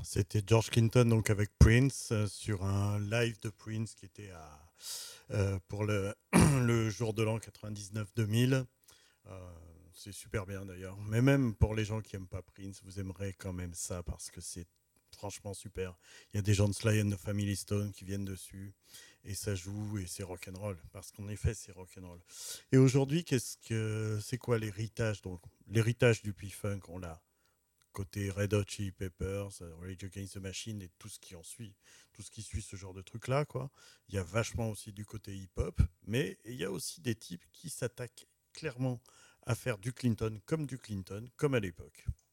C'était George Clinton donc avec Prince sur un live de Prince qui était pour le jour de l'an 99-2000. Euh, c'est super bien d'ailleurs. Mais même pour les gens qui aiment pas Prince, vous aimerez quand même ça parce que c'est franchement super. Il y a des gens de Sly and the Family Stone qui viennent dessus et ça joue et c'est rock'n'roll parce qu'en effet c'est rock'n'roll. Et aujourd'hui, c'est quoi l'héritage? Donc l'héritage du P-Funk, on l'a côté Red Hot Chili Peppers, Rage Against the Machine et tout ce qui en suit, tout ce qui suit ce genre de truc là quoi. Il y a vachement aussi du côté hip-hop, mais il y a aussi des types qui s'attaquent clairement à faire du Clinton, comme à l'époque.